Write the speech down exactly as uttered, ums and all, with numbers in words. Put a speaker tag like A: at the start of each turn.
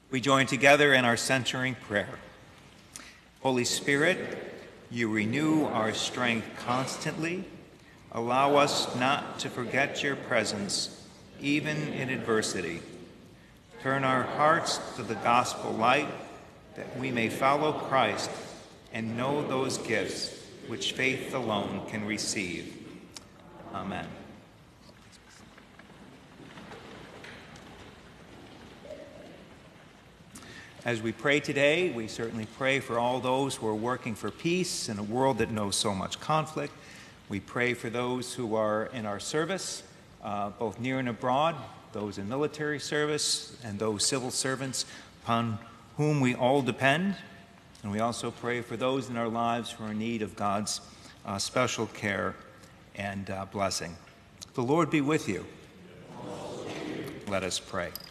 A: We join together in our centering prayer. Holy Spirit, you renew our strength constantly. Allow us not to forget your presence, even in adversity. Turn our hearts to the gospel light, that we may follow Christ and know those gifts which faith alone can receive. Amen. As we pray today, we certainly pray for all those who are working for peace in a world that knows so much conflict. We pray for those who are in our service, uh, both near and abroad, those in military service and those civil servants upon whom we all depend. And we also pray for those in our lives who are in need of God's uh, special care and uh, blessing. The Lord be with you. Let us pray.